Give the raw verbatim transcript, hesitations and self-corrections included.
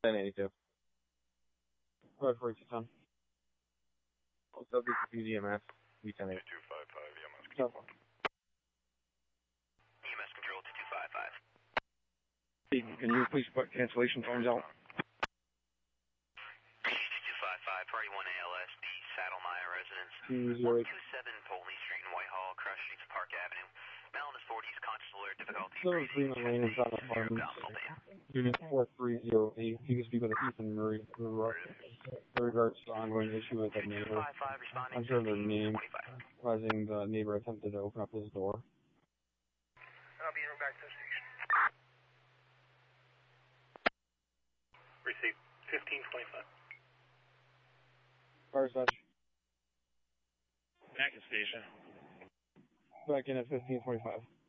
ten eighty-two. Road for two ten. W P D M S, V ten eighty. two two five five, E M S control. E M S control, two two five five. Can you please put cancellation phones out? two two five five, Party one A L S, the Saddlemire residence. two one two seven Polney Street in Whitehall, Crush Streets, Park Avenue. Melvinus forties, conscious alert, difficulty. Seven Freeman Lane in South Apartments. Unit four three zero eight. You can speak with Ethan Murray in regards to the ongoing issue with the neighbor. I'm sure their name, causing the neighbor attempted to open up his door. I'll be back to the station. Receive fifteen twenty-five. Fire dispatch. Back to station. Back in at fifteen twenty-five.